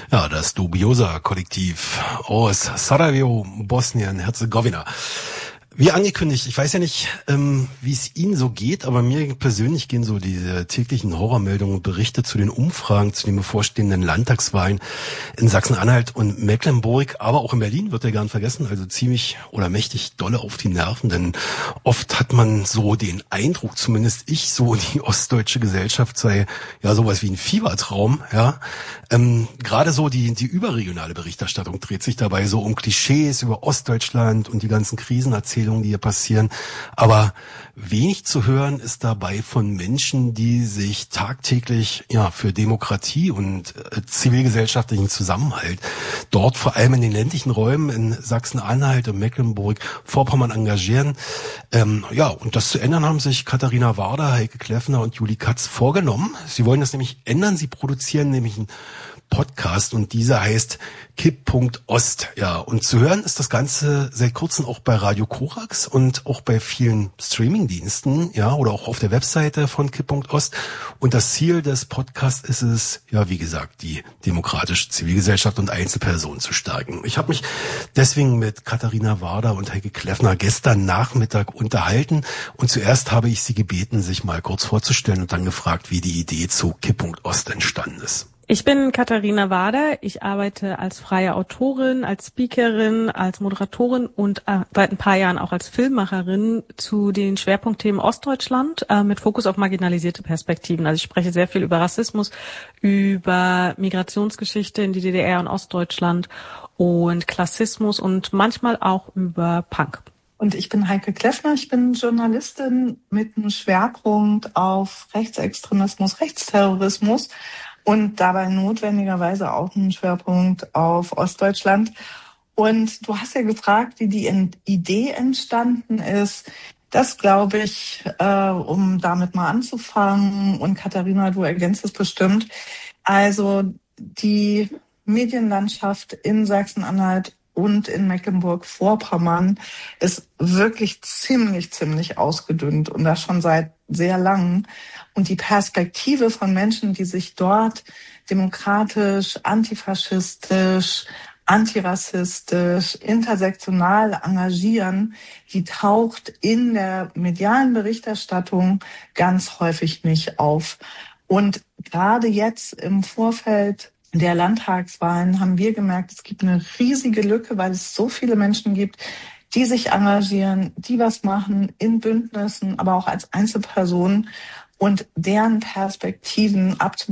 Ja, das Dubiosa-Kollektiv aus Sarajevo, Bosnien-Herzegowina. Wie angekündigt, ich weiß ja nicht, wie es Ihnen so geht, aber mir persönlich gehen so diese täglichen Horrormeldungen und Berichte zu den Umfragen, zu den bevorstehenden Landtagswahlen in Sachsen-Anhalt und Mecklenburg, aber auch in Berlin wird ja gern vergessen, also ziemlich oder mächtig dolle auf die Nerven, denn oft hat man so den Eindruck, zumindest ich, so die ostdeutsche Gesellschaft sei ja sowas wie ein Fiebertraum, ja. Gerade so die überregionale Berichterstattung dreht sich dabei so um Klischees über Ostdeutschland und die ganzen Krisenerzählungen, die hier passieren. Aber wenig zu hören ist dabei von Menschen, die sich tagtäglich ja für Demokratie und zivilgesellschaftlichen Zusammenhalt dort vor allem in den ländlichen Räumen in Sachsen-Anhalt und Mecklenburg-Vorpommern engagieren. Und das zu ändern haben sich Katharina Warder, Heike Kleffner und Julie Katz vorgenommen. Sie wollen das nämlich ändern. Sie produzieren nämlich einen Podcast und dieser heißt Kipp.Ost. Ja, und zu hören ist das Ganze seit kurzem auch bei Radio Korax und auch bei vielen Streamingdiensten, ja, oder auch auf der Webseite von Kipp.Ost. Und das Ziel des Podcasts ist es, ja, wie gesagt, die demokratische Zivilgesellschaft und Einzelpersonen zu stärken. Ich habe mich deswegen mit Katharina Warder und Heike Kleffner gestern Nachmittag unterhalten und zuerst habe ich sie gebeten, sich mal kurz vorzustellen und dann gefragt, wie die Idee zu Kipp.Ost entstanden ist. Ich bin Katharina Warder. Ich arbeite als freie Autorin, als Speakerin, als Moderatorin und seit ein paar Jahren auch als Filmemacherin zu den Schwerpunktthemen Ostdeutschland mit Fokus auf marginalisierte Perspektiven. Also ich spreche sehr viel über Rassismus, über Migrationsgeschichte in die DDR und Ostdeutschland und Klassismus und manchmal auch über Punk. Und ich bin Heike Kleffner, ich bin Journalistin mit einem Schwerpunkt auf Rechtsextremismus, Rechtsterrorismus und dabei notwendigerweise auch einen Schwerpunkt auf Ostdeutschland. Und du hast ja gefragt, wie die Idee entstanden ist. Das glaube ich, um damit mal anzufangen. Und Katharina, du ergänzt es bestimmt. Also die Medienlandschaft in Sachsen-Anhalt und in Mecklenburg-Vorpommern ist wirklich ziemlich ausgedünnt und das schon seit sehr langem. Und die Perspektive von Menschen, die sich dort demokratisch, antifaschistisch, antirassistisch, intersektional engagieren, die taucht in der medialen Berichterstattung ganz häufig nicht auf. Und gerade jetzt im Vorfeld der Landtagswahlen haben wir gemerkt, es gibt eine riesige Lücke, weil es so viele Menschen gibt, die sich engagieren, die was machen in Bündnissen, aber auch als Einzelpersonen und deren Perspektiven abzubilden.